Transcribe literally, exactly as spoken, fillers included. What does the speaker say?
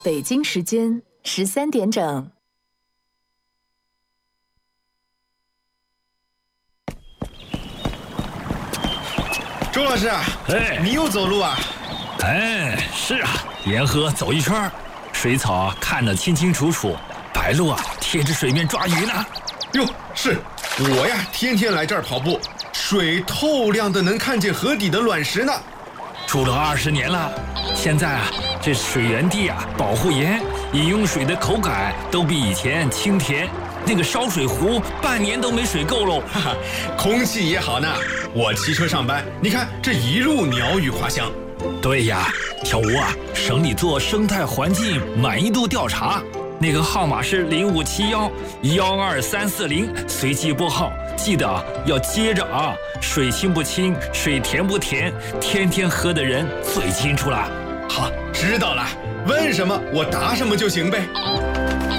北京时间十三点整。 周老师， 哎， 你又走路啊？ 哎，是啊，沿河走一圈，水草看得清清楚楚，白鹭啊贴着水面抓鱼呢。 哟，是我呀，天天来这儿跑步，水透亮的能看见河底的卵石呢。 住了二十年了，现在啊，这水源地啊保护严，饮用水的口感都比以前清甜。那个烧水壶半年都没水够喽。 哈哈，空气也好呢。我骑车上班，你看这一路鸟语花香。 对呀，小吴啊，省里做生态环境满意度调查，那个号码是零五七幺幺二三四零，随机拨号，记得啊要接着啊。水清不清，水甜不甜，天天喝的人最清楚了。 好，知道了，问什么我答什么就行呗。